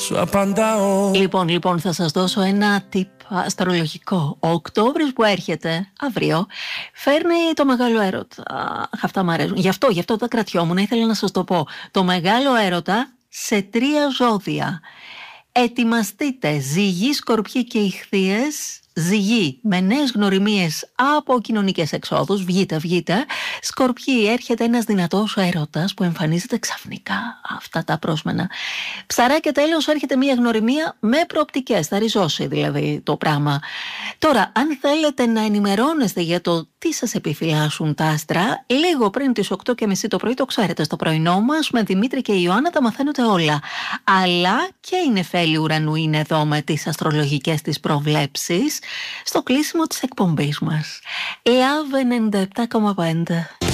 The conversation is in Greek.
Λοιπόν, θα σας δώσω ένα tip αστρολογικό. Ο Οκτώβρης που έρχεται αύριο φέρνει το μεγάλο έρωτα. Αυτά μου αρέσουν. Γι' αυτό τα κρατιόμουν. Ήθελα να σας το πω. Το μεγάλο έρωτα σε 3 ζώδια. Ετοιμαστείτε, ζυγοί, σκορπιοί και ιχθύες. Ζυγοί με νέες γνωριμίες από κοινωνικές εξόδους, βγείτε. Σκορπιοί, έρχεται ένας δυνατός έρωτας που εμφανίζεται ξαφνικά, αυτά τα πρόσμενα. Ψαράκια, τέλος, έρχεται μια γνωριμία με προοπτικές, θα ριζώσει δηλαδή το πράγμα. Τώρα, αν θέλετε να ενημερώνεστε για το τι σας επιφυλάσσουν τα άστρα, λίγο πριν τις 8:30 το πρωί, το ξέρετε, στο πρωινό μας με Δημήτρη και Ιωάννα τα μαθαίνετε όλα. Αλλά και η Νεφέλη Ουρανού είναι εδώ με τις αστρολογικές της προβλέψεις στο κλείσιμο της εκπομπής μας. Love 97,5.